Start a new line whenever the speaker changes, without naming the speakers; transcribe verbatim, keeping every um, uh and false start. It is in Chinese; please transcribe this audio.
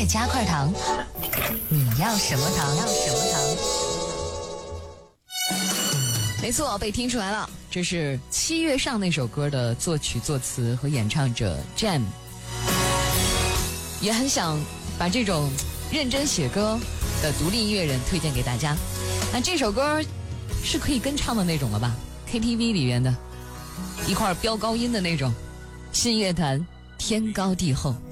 加块糖，你要什么糖？要什么糖？没错，被听出来了，这是《七月上》那首歌的作曲、作词和演唱者 Jam。也很想把这种认真写歌的独立音乐人推荐给大家。那这首歌是可以跟唱的那种了吧 ？K T V 里面的一块飙高音的那种，新乐坛天高地厚。